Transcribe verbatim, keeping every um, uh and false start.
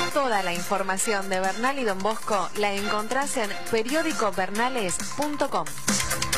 Toda la información de Bernal y Don Bosco la encontrás en periódico bernales punto com.